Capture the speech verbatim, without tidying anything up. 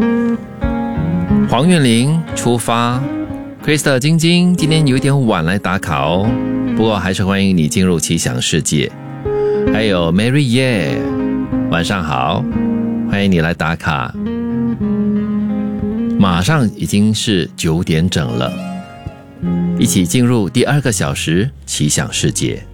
黄韵玲出发 Krista 晶晶今天有点晚来打卡哦，不过还是欢迎你进入奇想世界。还有 Mary Ye 晚上好，欢迎你来打卡。马上已经是九点整了，一起进入第二个小时奇想世界。